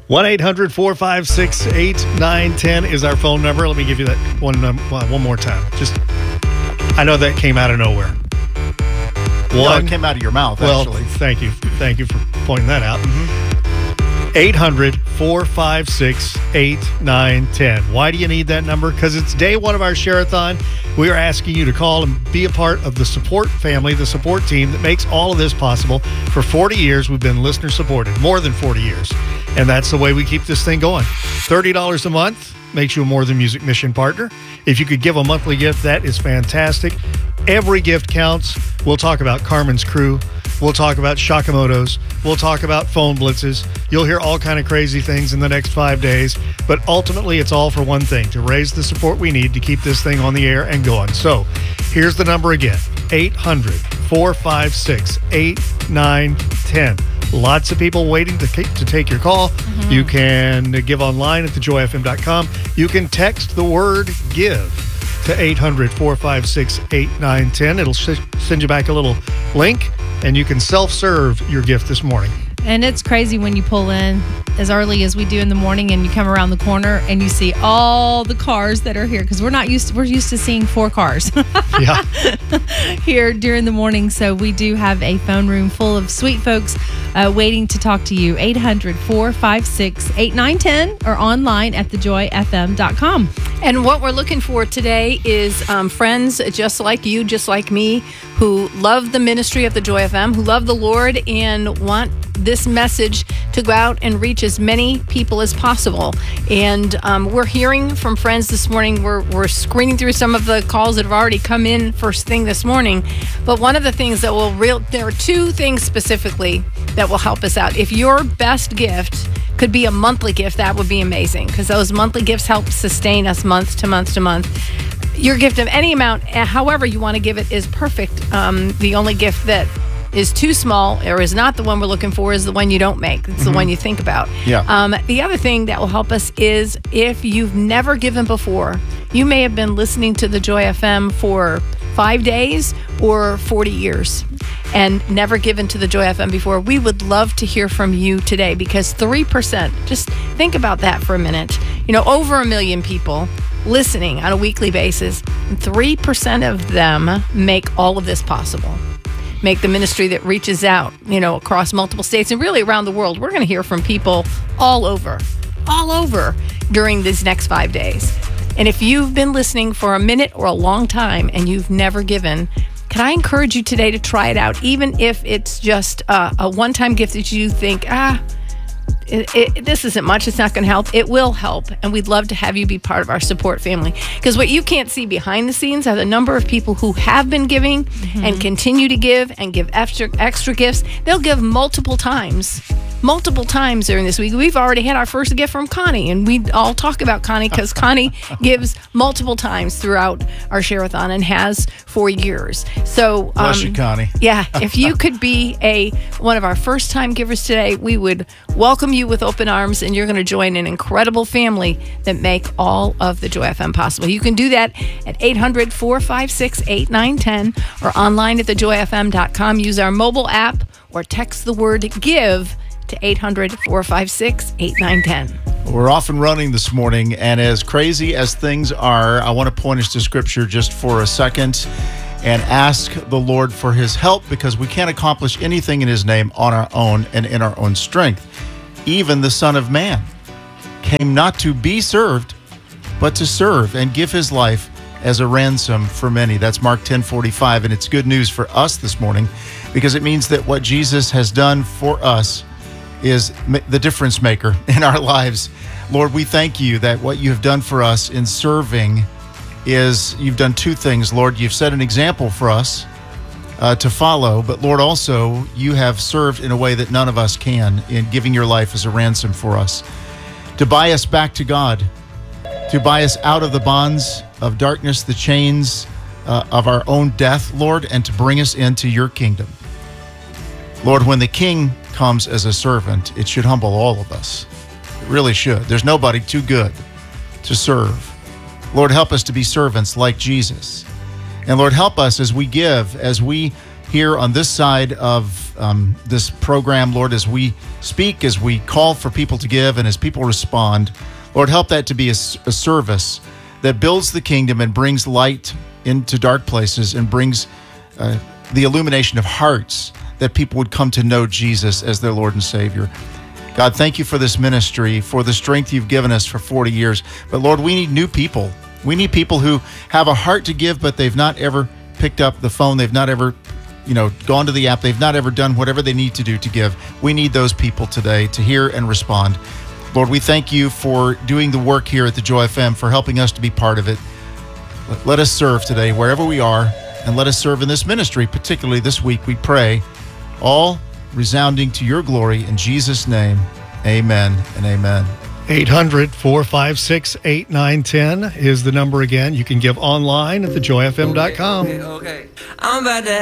1-800-456-8910 is our phone number. Let me give you that one more time. I know that came out of nowhere. It came out of your mouth, actually. Well, thank you. Thank you for pointing that out. 800-456-8910. Why do you need that number? Because it's day one of our Share-a-thon. We are asking you to call and be a part of the support family, the support team that makes all of this possible. For 40 years, we've been listener supported, more than 40 years. And that's the way we keep this thing going. $30 a month makes you a More Than Music Mission partner. If you could give a monthly gift, that is fantastic. Every gift counts. We'll talk about Carmen's Crew. We'll talk about Shakamoto's. We'll talk about phone blitzes. You'll hear all kind of crazy things in the next 5 days. But ultimately, it's all for one thing, to raise the support we need to keep this thing on the air and going. So here's the number again, 800-456-8910. Lots of people waiting to take your call. You can give online at thejoyfm.com. You can text the word GIVE to 800-456-8910. It'll send you back a little link, and you can self-serve your gift this morning. And it's crazy when you pull in as early as we do in the morning and you come around the corner and you see all the cars that are here, because we're used to seeing 4 cars here during the morning. So we do have a phone room full of sweet folks waiting to talk to you. 800-456-8910 or online at thejoyfm.com. And what we're looking for today is friends just like you, just like me, who love the ministry of the Joy FM, who love the Lord and want this message to go out and reach as many people as possible. And we're hearing from friends this morning. We're screening through some of the calls that have already come in first thing this morning. But one of the things that there are 2 things specifically that will help us out. If your best gift could be a monthly gift, that would be amazing, because those monthly gifts help sustain us month to month to month. Your gift of any amount, however you want to give it, is perfect. The only gift that is too small or is not the one we're looking for is the one you don't make. It's the one you think about. Yeah. The other thing that will help us is if you've never given before, you may have been listening to the Joy FM for 5 days or 40 years and never given to the Joy FM before. We would love to hear from you today, because 3%, just think about that for a minute. Over 1 million people listening on a weekly basis, and 3% of them make all of this possible. Make the ministry that reaches out, across multiple states and really around the world. We're going to hear from people all over during these next 5 days. And if you've been listening for a minute or a long time and you've never given, can I encourage you today to try it out, even if it's just a one-time gift that you think, this isn't much, it's not going to help. It will help, and we'd love to have you be part of our support family. Because what you can't see behind the scenes are the number of people who have been giving and continue to give and give extra gifts. They'll give multiple times during this week. We've already had our first gift from Connie, and we all talk about Connie because Connie gives multiple times throughout our Share-a-thon and has for years. So, bless you, Connie. Yeah, if you could be one of our first-time givers today, we would welcome you with open arms, and you're going to join an incredible family that make all of the Joy FM possible. You can do that at 800-456-8910 or online at thejoyfm.com. Use our mobile app or text the word GIVE to 800-456-8910. We're off and running this morning, and as crazy as things are, I want to point us to Scripture just for a second and ask the Lord for His help, because we can't accomplish anything in His name on our own and in our own strength. Even the Son of Man came not to be served, but to serve and give His life as a ransom for many. That's Mark 10:45, and it's good news for us this morning, because it means that what Jesus has done for us is the difference maker in our lives. Lord, we thank you that what you have done for us in serving is you've done 2 things. Lord, you've set an example for us to follow, but Lord, also you have served in a way that none of us can, in giving your life as a ransom for us, to buy us back to God, to buy us out of the bonds of darkness, the chains of our own death, Lord, and to bring us into your kingdom. Lord, when the King comes as a servant, it should humble all of us. It really should. There's nobody too good to serve. Lord, help us to be servants like Jesus. And Lord, help us as we give, as we here on this side of this program, Lord, as we speak, as we call for people to give, and as people respond. Lord, help that to be a service that builds the kingdom and brings light into dark places and brings the illumination of hearts, that people would come to know Jesus as their Lord and Savior. God, thank you for this ministry, for the strength you've given us for 40 years. But Lord, we need new people. We need people who have a heart to give, but they've not ever picked up the phone. They've not ever, gone to the app. They've not ever done whatever they need to do to give. We need those people today to hear and respond. Lord, we thank you for doing the work here at the Joy FM, for helping us to be part of it. Let us serve today wherever we are, and let us serve in this ministry, particularly this week, we pray, all resounding to your glory. In Jesus' name, amen and amen. 800-456-8910 is the number again. You can give online at thejoyfm.com. Okay. I'm about to